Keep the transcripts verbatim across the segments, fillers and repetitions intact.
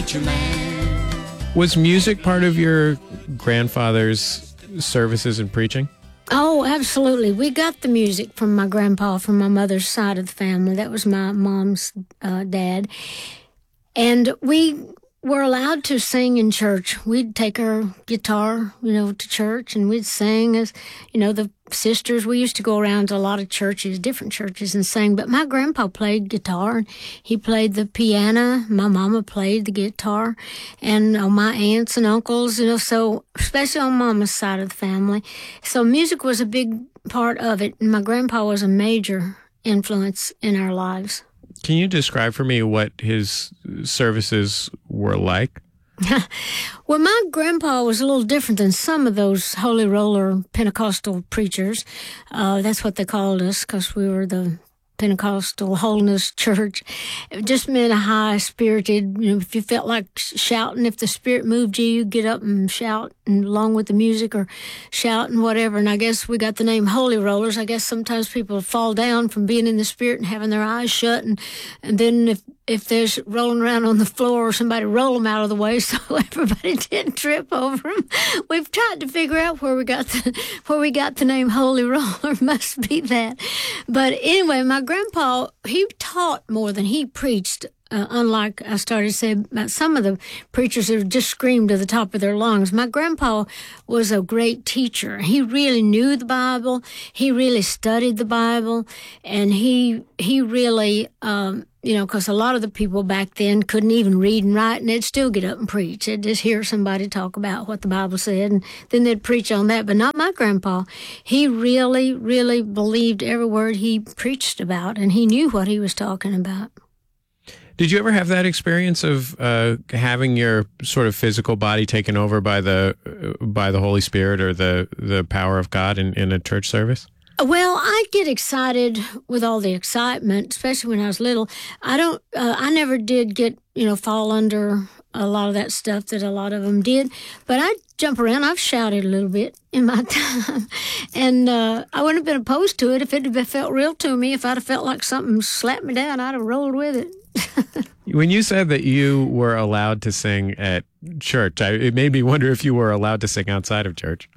preacher man. Was music part of your grandfather's services and preaching? Oh, absolutely. We got the music from my grandpa, from my mother's side of the family. That was my mom's uh, dad. And we were allowed to sing in church. We'd take our guitar, you know, to church, and we'd sing as, you know, the sisters. We used to go around to a lot of churches, different churches, and sing. But my grandpa played guitar. He played the piano. My mama played the guitar. And uh, my aunts and uncles, you know, so especially on mama's side of the family. So music was a big part of it. And my grandpa was a major influence in our lives. Can you describe for me what his services were like? Well, my grandpa was a little different than some of those holy roller Pentecostal preachers. Uh, that's what they called us because we were the Pentecostal Holiness Church. It just meant a high-spirited, you know, if you felt like shouting, if the Spirit moved you, you get up and shout and along with the music or shout and whatever. And I guess we got the name Holy Rollers. I guess sometimes people fall down from being in the Spirit and having their eyes shut. And, and then if if there's rolling around on the floor, somebody roll them out of the way so everybody didn't trip over them. We've tried to figure out where we got the, where we got the name Holy Roller. Must be that. But anyway, my grandpa, he taught more than he preached. Uh, unlike I started to say about some of the preachers who just screamed to the top of their lungs. My grandpa was a great teacher. He really knew the Bible. He really studied the Bible. And he he really, um, you know, because a lot of the people back then couldn't even read and write, and they'd still get up and preach. They'd just hear somebody talk about what the Bible said, and then they'd preach on that. But not my grandpa. He really, really believed every word he preached about, and he knew what he was talking about. Did you ever have that experience of uh, having your sort of physical body taken over by the uh, by the Holy Spirit or the, the power of God in, in a church service? Well, I get excited with all the excitement, especially when I was little. I don't. Uh, I never did get, you know, fall under a lot of that stuff that a lot of them did. But I jump around. I've shouted a little bit in my time, and uh, I wouldn't have been opposed to it if it had felt real to me. If I'd have felt like something slapped me down, I'd have rolled with it. When you said that you were allowed to sing at church, I, it made me wonder if you were allowed to sing outside of church.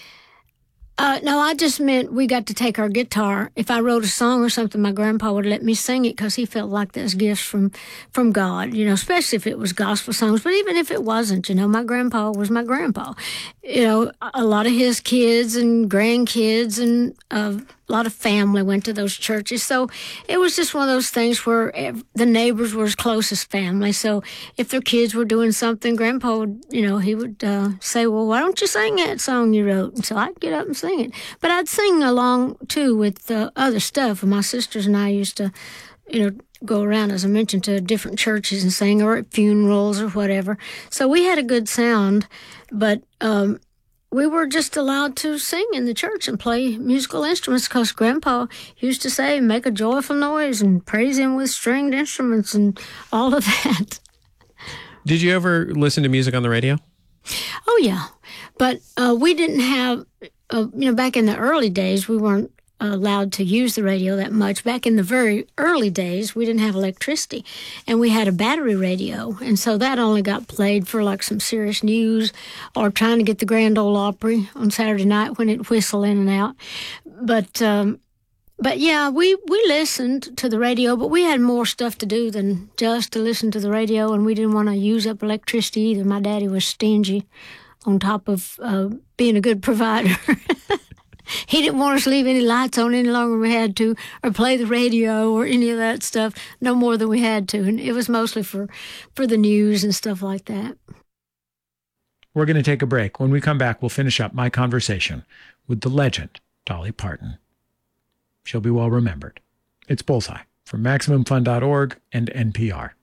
Uh, no, I just meant we got to take our guitar. If I wrote a song or something, my grandpa would let me sing it because he felt like that's gifts from, from God, you know, especially if it was gospel songs. But even if it wasn't, you know, my grandpa was my grandpa. You know, a lot of his kids and grandkids and uh, a lot of family went to those churches. So it was just one of those things where the neighbors were his closest family. So if their kids were doing something, grandpa would, you know, he would uh, say, well, why don't you sing that song you wrote? And so I'd get up and sing it. But I'd sing along, too, with uh, other stuff. My sisters and I used to, you know, go around, as I mentioned, to different churches and sing, or at funerals or whatever. So we had a good sound, but um, we were just allowed to sing in the church and play musical instruments because Grandpa used to say, make a joyful noise and praise him with stringed instruments and all of that. Did you ever listen to music on the radio? Oh, yeah. But uh, we didn't have, uh, you know, back in the early days, we weren't allowed to use the radio that much. Back in the very early days, we didn't have electricity, and we had a battery radio, and so that only got played for like some serious news or trying to get the Grand Ole Opry on Saturday night when it whistled in and out. But um, but yeah, we, we listened to the radio, but we had more stuff to do than just to listen to the radio, and we didn't want to use up electricity either. My daddy was stingy on top of uh, being a good provider. He didn't want us to leave any lights on any longer than we had to, or play the radio or any of that stuff, no more than we had to. And it was mostly for, for the news and stuff like that. We're going to take a break. When we come back, we'll finish up my conversation with the legend, Dolly Parton. She'll be well remembered. It's Bullseye from Maximum Fun dot org and N P R.